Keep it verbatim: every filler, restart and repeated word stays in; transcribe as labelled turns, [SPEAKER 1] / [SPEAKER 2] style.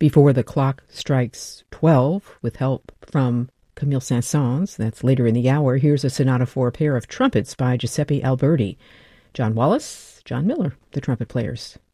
[SPEAKER 1] Before the Clock Strikes twelve, with help from Camille Saint-Saëns, that's later in the hour, here's a sonata for a pair of trumpets by Giuseppe Alberti. John Wallis, John Miller, the trumpet players.